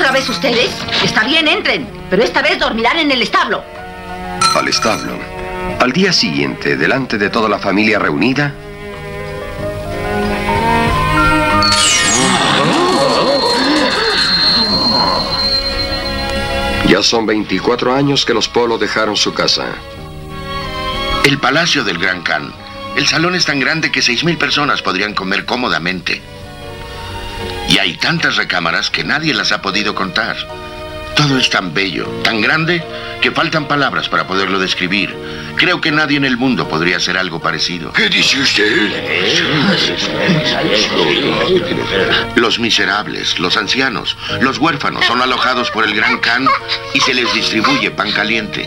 ¿Otra vez ustedes? Está bien, entren. Pero esta vez dormirán en el establo. Al establo. Al día siguiente, delante de toda la familia reunida... Ya son 24 años que los Polo dejaron su casa. El palacio del Gran Khan. El salón es tan grande que 6,000 personas podrían comer cómodamente. Y hay tantas recámaras que nadie las ha podido contar. Todo es tan bello, tan grande, que faltan palabras para poderlo describir. Creo que nadie en el mundo podría hacer algo parecido. ¿Qué dice usted? Los miserables, los ancianos, los huérfanos son alojados por el Gran Khan y se les distribuye pan caliente.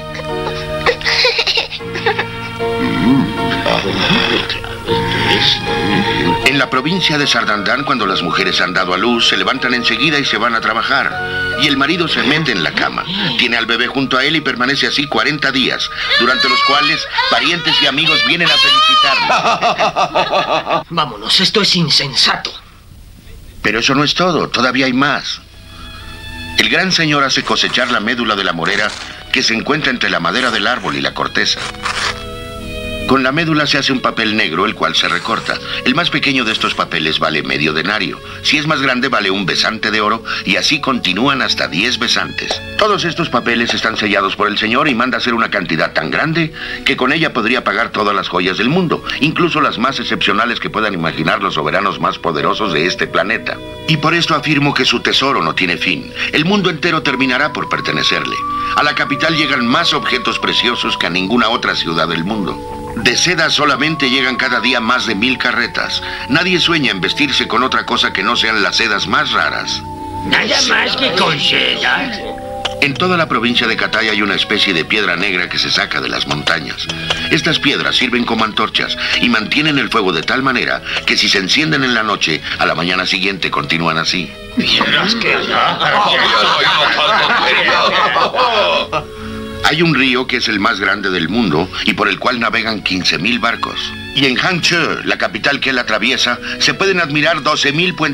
En la provincia de Sardandán, cuando las mujeres han dado a luz, se levantan enseguida y se van a trabajar. Y el marido se mete en la cama, tiene al bebé junto a él y permanece así 40 días, durante los cuales parientes y amigos vienen a felicitarlo. Vámonos, esto es insensato. Pero eso no es todo, todavía hay más. El gran señor hace cosechar la médula de la morera que se encuentra entre la madera del árbol y la corteza. Con la médula se hace un papel negro, el cual se recorta. El más pequeño de estos papeles vale medio denario. Si es más grande, vale un besante de oro, y así continúan hasta 10 besantes. Todos estos papeles están sellados por el señor y manda hacer una cantidad tan grande que con ella podría pagar todas las joyas del mundo, incluso las más excepcionales que puedan imaginar los soberanos más poderosos de este planeta. Y por esto afirmo que su tesoro no tiene fin. El mundo entero terminará por pertenecerle. A la capital llegan más objetos preciosos que a ninguna otra ciudad del mundo. De seda solamente llegan cada día más de 1000 carretas. Nadie sueña en vestirse con otra cosa que no sean las sedas más raras. Nada más que con seda. En toda la provincia de Catay hay una especie de piedra negra que se saca de las montañas. Estas piedras sirven como antorchas y mantienen el fuego de tal manera que si se encienden en la noche, a la mañana siguiente continúan así. Piedras que... Hay un río que es el más grande del mundo y por el cual navegan 15,000 barcos. Y en Hangzhou, la capital que él atraviesa, se pueden admirar 12,000 puentes